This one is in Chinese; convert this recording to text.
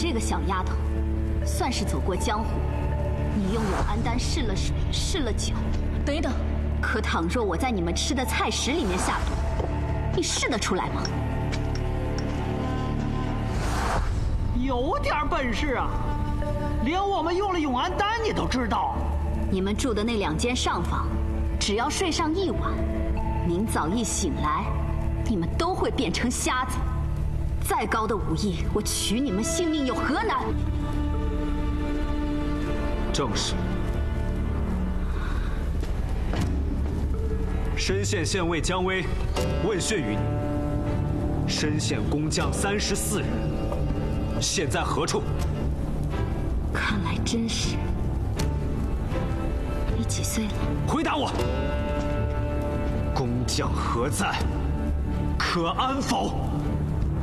这个小丫头，算是走过江湖。你用永安丹试了水，试了酒。等一等，可倘若我在你们吃的菜食里面下毒，你试得出来吗？ 有点本事啊！连我们用了永安丹你都知道。 你们住的那2间上房，只要睡上1晚，明早一醒来，你们都会变成瞎子。再高的武艺，我取你们性命有何难？ 正是。深县县尉姜威问讯于你，深县工匠34人，现在何处？ 看来真是。你几岁了？ 回答我。工匠何在？可安否？